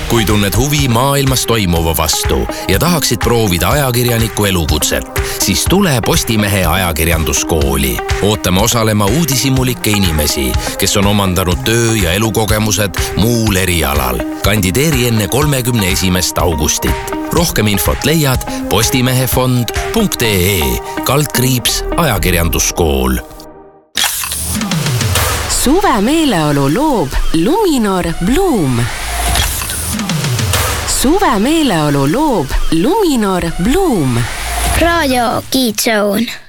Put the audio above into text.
Kui tunned huvi maailmas toimuva vastu ja tahaksid proovida ajakirjaniku elukutset, siis tule Postimehe ajakirjanduskooli. Ootame osalema uudishimulikke inimesi, kes on omandanud töö- ja elukogemused muul erialal. Kandideeri enne 31. augustit. Rohkem infot leiad postimehefond.ee/ajakirjanduskool. Suve meeleolu loob Luminor Bloom. Suve meeleolu loob Luminor Bloom. Radio Kids Zone.